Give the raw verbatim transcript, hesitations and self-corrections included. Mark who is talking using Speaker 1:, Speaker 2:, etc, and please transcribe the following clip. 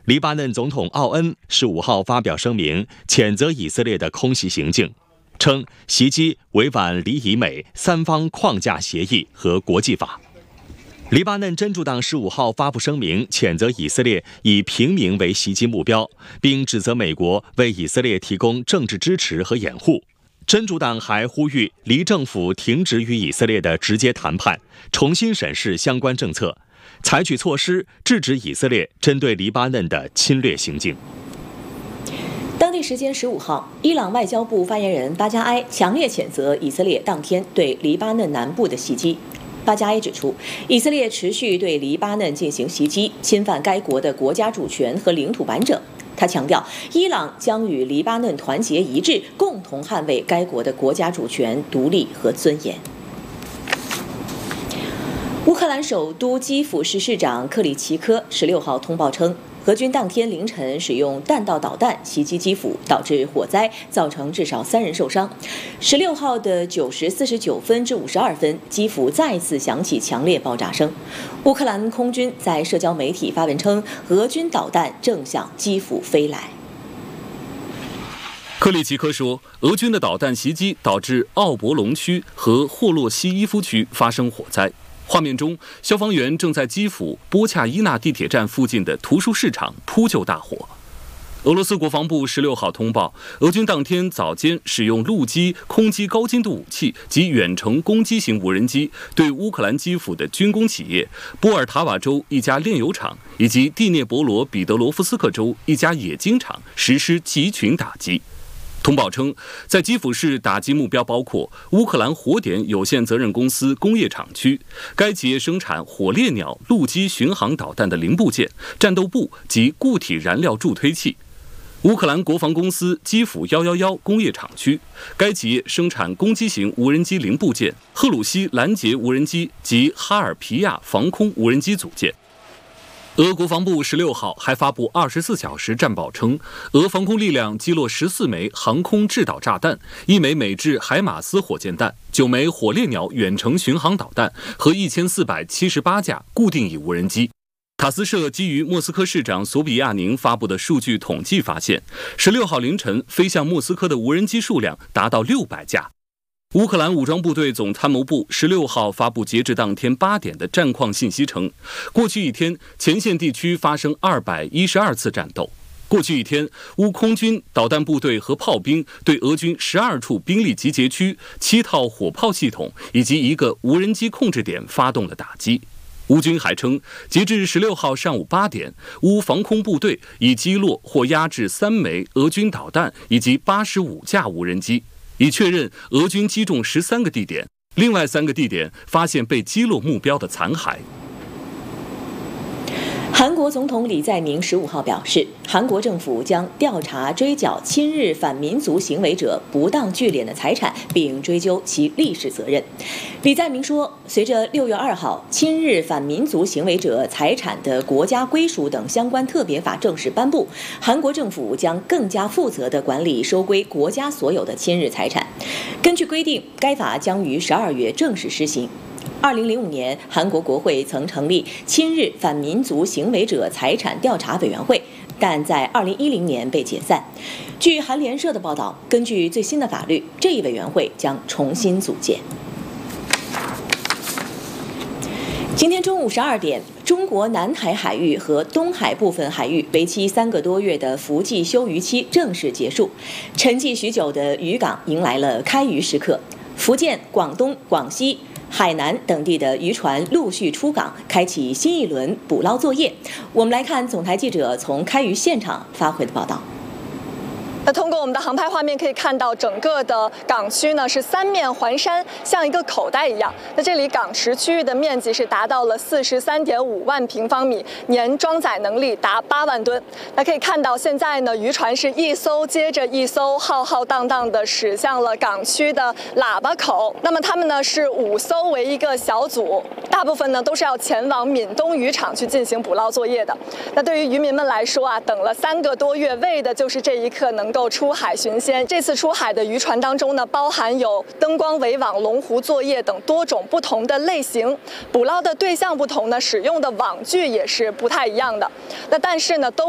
Speaker 1: 黎巴嫩总统奥恩十五号发表声明，谴责以色列的空袭行径，称袭击违反黎以美三方框架协议和国际法。黎巴嫩真主党十五号发布声明，谴责以色列以平民为袭击目标，并指责美国为以色列提供政治支持和掩护。真主党还呼吁黎政府停止与以色列的直接谈判，重新审视相关政策，采取措施制止以色列针对黎巴嫩的侵略行径。
Speaker 2: 当地时间十五号，伊朗外交部发言人巴加埃强烈谴责以色列当天对黎巴嫩南部的袭击。巴加埃指出，以色列持续对黎巴嫩进行袭击，侵犯该国的国家主权和领土完整。他强调，伊朗将与黎巴嫩团结一致，共同捍卫该国的国家主权、独立和尊严。乌克兰首都基辅市市长克里奇科十六号通报称，俄军当天凌晨使用弹道导弹袭击基辅，导致火灾，造成至少三人受伤。十六号的九时四十九分至五十二分，基辅再次响起强烈爆炸声。乌克兰空军在社交媒体发文称，俄军导弹正向基辅飞来。
Speaker 3: 克里奇科说，俄军的导弹袭击导致奥博龙区和霍洛西伊夫区发生火灾。画面中，消防员正在基辅波恰伊纳地铁站附近的图书市场扑救大火。俄罗斯国防部十六号通报，俄军当天早间使用陆基、空基高精度武器及远程攻击型无人机，对乌克兰基辅的军工企业、波尔塔瓦州一家炼油厂以及第聂伯罗彼得罗夫斯克州一家冶金厂实施集群打击。通报称，在基辅市打击目标包括乌克兰火点有限责任公司工业厂区，该企业生产火烈鸟陆基巡航导弹的零部件、战斗部及固体燃料助推器；乌克兰国防公司基辅一一一工业厂区，该企业生产攻击型无人机零部件、赫鲁西拦截无人机及哈尔皮亚防空无人机组件。俄国防部十六号还发布二十四小时战报称，俄防空力量击落十四枚航空制导炸弹、一枚美制海马斯火箭弹、九枚火烈鸟远程巡航导弹和一千四百七十八架固定翼无人机。塔斯社基于莫斯科市长索比亚宁发布的数据统计发现，十六号凌晨飞向莫斯科的无人机数量达到六百架。乌克兰武装部队总参谋部十六号发布截至当天八点的战况信息称，过去一天前线地区发生二百一十二次战斗。过去一天，乌空军导弹部队和炮兵对俄军十二处兵力集结区、七套火炮系统以及一个无人机控制点发动了打击。乌军还称，截至十六号上午八点，乌防空部队已击落或压制三枚俄军导弹以及八十五架无人机，已确认俄军击中十三个地点，另外三个地点发现被击落目标的残骸。
Speaker 2: 韩国总统李在明十五号表示，韩国政府将调查追缴亲日反民族行为者不当聚敛的财产，并追究其历史责任。李在明说，随着六月二号亲日反民族行为者财产的国家归属等相关特别法正式颁布，韩国政府将更加负责地管理收归国家所有的亲日财产。根据规定，该法将于十二月正式施行。二零零五年，韩国国会曾成立亲日反民族行为者财产调查委员会，但在二零一零年被解散。据韩联社的报道，根据最新的法律，这一委员会将重新组建。今天中午十二点，中国南海海域和东海部分海域为期三个多月的伏季休渔期正式结束，沉寂许久的渔港迎来了开渔时刻。福建、广东、广西、海南等地的渔船陆续出港，开启新一轮捕捞作业。我们来看总台记者从开渔现场发回的报道。
Speaker 4: 那通过我们的航拍画面可以看到，整个的港区呢是三面环山，像一个口袋一样。那这里港池区域的面积是达到了四十三点五万平方米，年装载能力达八万吨。那可以看到，现在呢渔船是一艘接着一艘，浩浩荡荡的驶向了港区的喇叭口。那么他们呢是五艘为一个小组，大部分呢都是要前往闽东渔场去进行捕捞作业的。那对于渔民们来说啊，等了三个多月，为的就是这一刻能够出海寻仙。这次出海的渔船当中呢，包含有灯光围网、龙湖作业等多种不同的类型。捕捞的对象不同呢，使用的网具也是不太一样的。那但是呢，都